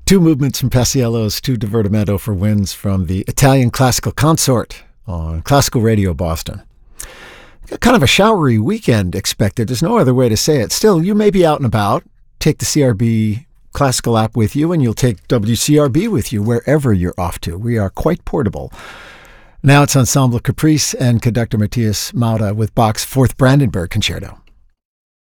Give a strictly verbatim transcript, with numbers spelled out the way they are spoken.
Two movements from Paisiello's to Divertimento for winds from the Italian Classical Consort on Classical Radio Boston. Kind of a showery weekend expected. There's no other way to say it. Still, you may be out and about. Take the C R B Classical app with you, and you'll take W C R B with you wherever you're off to. We are quite portable. Now it's Ensemble Caprice and conductor Matthias Mauda with Bach's Fourth Brandenburg Concerto.